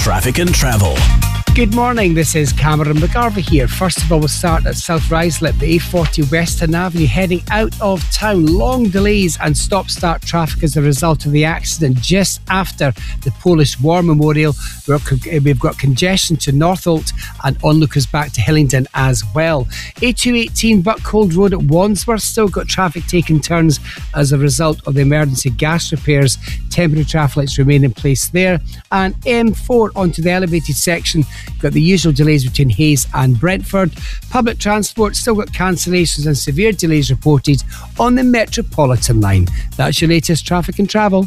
traffic and travel. Good morning, this is Cameron McGarvey here. First of all, we'll start at South Ruislip, the A40 Western Avenue, heading out of town. Long delays and stop-start traffic as a result of the accident just after the Polish War Memorial. We've got congestion to Northolt and onlookers back to Hillingdon as well. A218 Buckhold Road at Wandsworth, still got traffic taking turns as a result of the emergency gas repairs. Temporary traffic lights remain in place there. And M4 onto the elevated section. Got the usual delays between Hayes and Brentford. Public transport still got cancellations and severe delays reported on the Metropolitan line. That's your latest traffic and travel.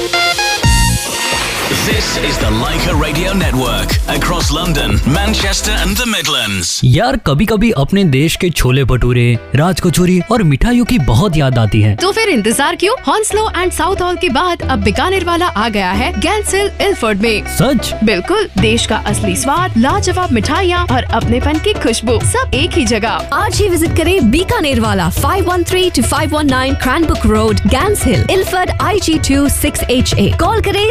This is the Leica Radio Network across London, Manchester and the Midlands. यार कभी कभी अपने देश के छोले भटूरे, राज कचौरी और मिठाइयों की बहुत याद आती है। तो फिर इंतजार क्यों? हॉन्सलो एंड साउथ हॉल के बाद अब बीकानेर वाला आ गया है गैंसिल इल्फर्ड में। सच? बिल्कुल, देश का असली स्वाद, लाजवाब मिठाइयाँ और अपनेपन की खुशबू सब एक ही जगह। आज ही विजिट करें बीकानेर वाला 513 to 519 क्रैनबुक road, gas hill, Ilford IG2 6HA। Call करें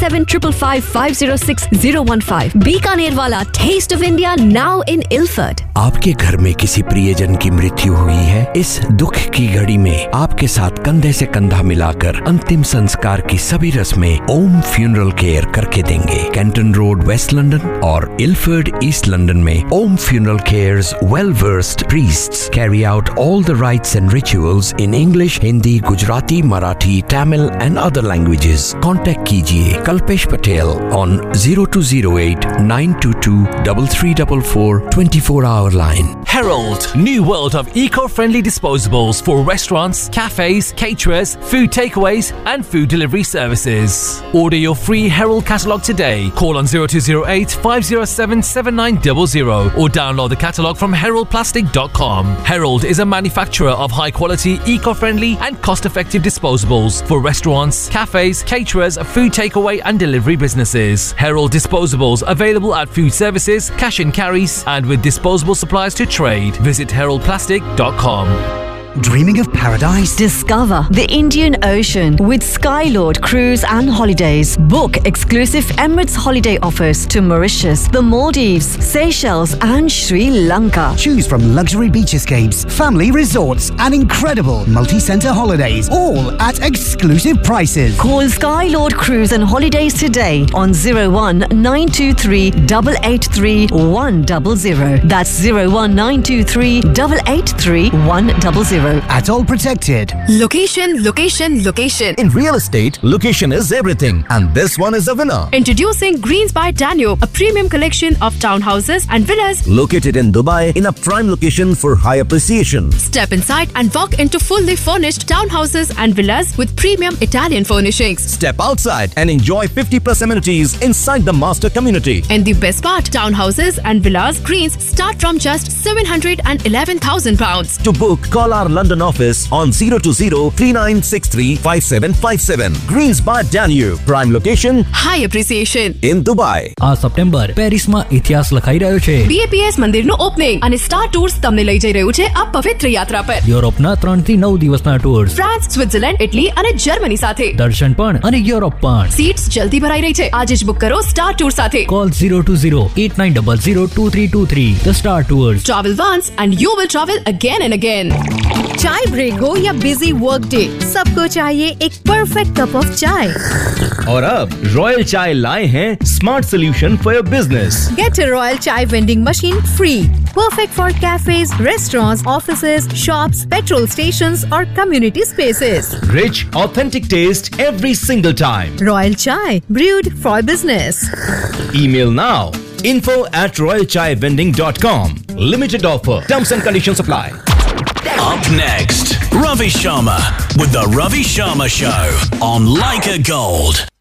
07555 बीकानेर वाला, test of India now in Ilford. आपके घर में किसी प्रियजन की मृत्यु हुई है? इस दुख की घड़ी में आपके साथ कंधे से कंधा मिलाकर अंतिम संस्कार की सभी रस्में ओम फ्यूनरल केयर करके देंगे। कैंटन रोड, वेस्ट लंदन और इल्फर्ड, ईस्ट लंदन में ओम funeral cares well versed priests carry out all the rites and rituals in English, Hindi, Gujarati, Marathi, Tamil and other languages. Contact कीजिए Kalpesh Patel on 0208 922 3344 24-hour line. Herald, new world of eco-friendly disposables for restaurants, cafes, caterers, food takeaways and food delivery services. Order your free Herald catalogue today. Call on 0208 507 7900 or download the catalogue from heraldplastic.com. Herald is a manufacturer of high-quality, eco-friendly and cost-effective disposables for restaurants, cafes, caterers, food takeaway and delivery businesses. Herald disposables available at food services, cash and carries and with disposable supplies to trade. Visit heraldplastic.com. Dreaming of paradise? Discover the Indian Ocean with Skylord Cruise and Holidays. Book exclusive Emirates holiday offers to Mauritius, the Maldives, Seychelles and Sri Lanka. Choose from luxury beach escapes, family resorts and incredible multi-centre holidays, all at exclusive prices. Call Skylord Cruise and Holidays today on 01923 883 100. That's 01923 883 100. At all protected. Location, location, location. In real estate, location is everything, and this one is a winner. Introducing Greens by Danube, a premium collection of townhouses and villas located in Dubai in a prime location for high appreciation. Step inside and walk into fully furnished townhouses and villas with premium Italian furnishings. Step outside and enjoy 50+ amenities inside the master community. And the best part, townhouses and villas Greens start from just £711,000. To book, call our London office on 020-3963-5757. Greens by Danube, prime location, high appreciation in Dubai. આ September પેરિસમાં ઇતિહાસ લખાઈ રહ્યો છે. BAPS મંદિરનું opening અને star tours તમને લઈ જઈ રહ્યું છે આ પવિત્ર યાત્રા પર. યુરોપના 3 થી 9 દિવસના ટૂર્સ, ફ્રાન્સ, સ્વિટ્ઝરલેન્ડ, ઇટલી અને જર્મની સાથે. દર્શન પણ અને યુરોપ પણ. સીટ્સ જલ્દી ભરાઈ રહી છે. આજે જ બુક કરો સ્ટાર ટૂર સાથે. Call 020-8900-2323. The Star Tours. Travel once and you will travel again and again. चाय ब्रेक हो या बिजी वर्क डे, सबको चाहिए एक परफेक्ट कप ऑफ चाय। और अब रॉयल चाय लाए हैं smart solution for your business. Get a Royal Chai vending machine free. Perfect for cafes, restaurants, offices, shops, petrol stations or community spaces. Rich, authentic taste every single time. Royal Chai, brewed for business. Email now. info@royalchaivending.com. Limited offer. Terms and conditions apply. Up next, Ravi Sharma with the Ravi Sharma Show on Leica Gold.